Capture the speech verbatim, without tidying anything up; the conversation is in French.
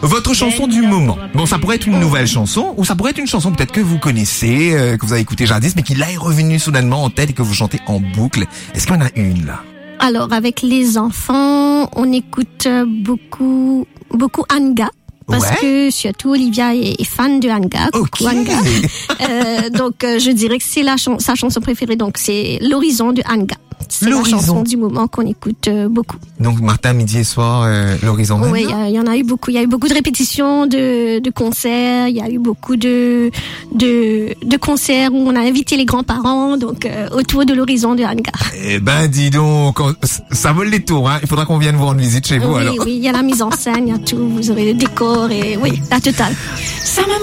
Votre chanson du moment. Bon, ça pourrait être une nouvelle chanson, ou ça pourrait être une chanson peut-être que vous connaissez, euh, que vous avez écouté jadis, mais qui là est revenue soudainement en tête et que vous chantez en boucle. Est-ce qu'il y en a une là? Alors, avec les enfants, on écoute beaucoup, beaucoup Anga. Parce Ouais. que surtout Olivia est, est fan de Anga. Coucou Ok. Anga. Euh, donc euh, je dirais que c'est la chan- sa chanson préférée. Donc c'est L'Horizon de Anga. C'est la L'Horizon. chanson du moment qu'on écoute euh, beaucoup. Donc matin, midi et soir, euh, l'horizon. Oui, il y, y en a eu beaucoup. Il y a eu beaucoup de répétitions de, de concerts. Il y a eu beaucoup de, de, de concerts où on a invité les grands-parents. Donc euh, autour de L'Horizon de Anga. Eh ben, dis donc, on- ça vole les tours, hein. Il faudra qu'on vienne vous rendre visite chez vous, oui, alors. oui, il y a la mise en scène, il y a tout. Vous aurez le décor et oui, la totale. Ça me